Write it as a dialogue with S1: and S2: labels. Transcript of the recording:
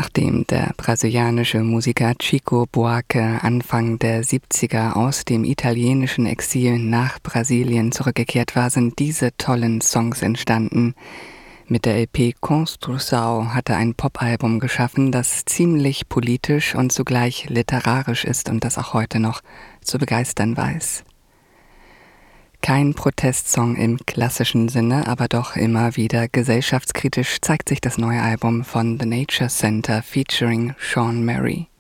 S1: Nachdem der brasilianische Musiker Chico Buarque Anfang der 70er aus dem italienischen Exil nach Brasilien zurückgekehrt war, sind diese tollen Songs entstanden. Mit der LP Construção hat er ein Popalbum geschaffen, das ziemlich politisch und zugleich literarisch ist und das auch heute noch zu begeistern weiß. Kein Protestsong im klassischen Sinne, aber doch immer wieder gesellschaftskritisch zeigt sich das neue Album von The Nature Center featuring Sean Murray.